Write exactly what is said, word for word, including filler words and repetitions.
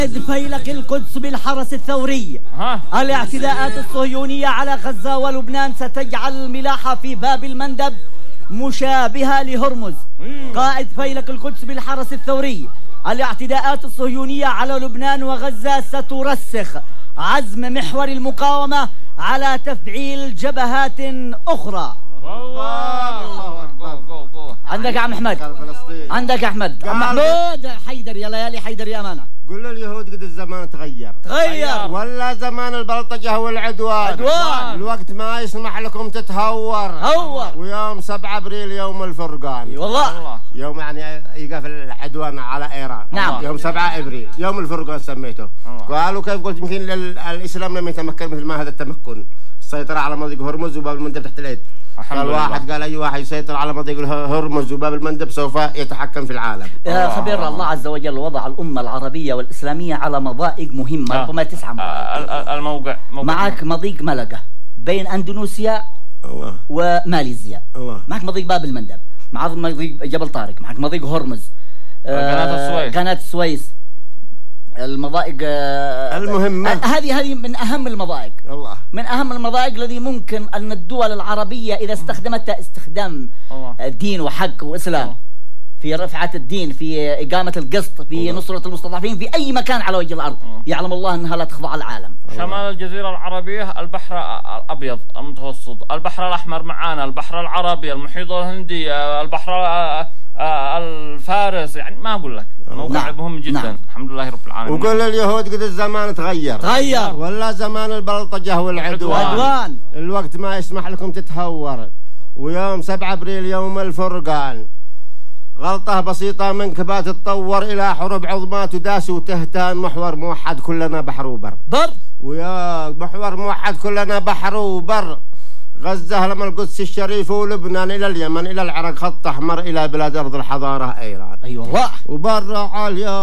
فيلق القدس بالحرس الثوري. ها. الاعتداءات الصهيونية على غزة ولبنان ستجعل الملاحة في باب المندب مشابهة لهرمز. قائد فيلق القدس بالحرس الثوري: الاعتداءات الصهيونية على لبنان وغزة سترسخ عزم محور المقاومة على تفعيل جبهات أخرى. عندك يا عم أحمد، عندك يا أحمد، عم محمود حيدر، يا ليالي حيدر يا أمانة. قول اليهود قد الزمان تغير تغير ولا زمان البلطجة والعدوان. عدوان الوقت ما يسمح لكم تتهور. هور. ويوم سبعة ابريل يوم الفرقان. والله يوم يعني يقف العدوان على ايران. نعم. يوم سبعة ابريل يوم الفرقان سميته. قالوا كيف قلت يمكن الاسلام لم يتمكن مثل ما هذا التمكن، السيطرة على مضيق هرمز وباب المندب تحت اليد. قال واحد قال اي واحد يسيطر على مضيق هرمز وباب المندب سوف يتحكم في العالم. يا خبير، الله عز وجل وضع الأمة العربية والإسلامية على مضائق مهمة، ربما تسعة مضائق. الموقع معك مضيق ملقا بين أندونيسيا الله وماليزيا. الله. معك مضيق باب المندب، معك مضيق جبل طارق، معك مضيق هرمز، قناة السويس، قناة السويس، المضائق المهمة. هذه هذه من أهم المضائق. الله. من أهم المضائق الذي ممكن أن الدول العربية إذا استخدمتها استخدام الله. دين وحق وإسلام الله. في رفعة الدين، في إقامة القسط، في الله. نصرة المستضعفين في أي مكان على وجه الأرض الله. يعلم الله أنها لا تخضع العالم. شمال الجزيرة العربية، البحر الأبيض المتوسط، البحر الأحمر معانا، البحر العربي، المحيط الهندي، البحر الفارس، يعني ما أقول لك موقع نعم. مهم جدا. نعم. الحمد لله رب العالمين. وقول اليهود قد الزمان تغير تغير ولا زمان البلطجة والعدوان. عدوان. الوقت ما يسمح لكم تتهور. ويوم سبعة ابريل يوم الفرقان، غلطة بسيطة منك بتتطور إلى حروب عظمى تداس وتهتان محور موحد كلنا بحر وبر. بر. ويا محور موحد كلنا بحر وبر. غزة لما القدس الشريف ولبنان إلى اليمن إلى العراق خط أحمر إلى بلاد أرض الحضارة إيران. أي أيوة والله. وبر عليا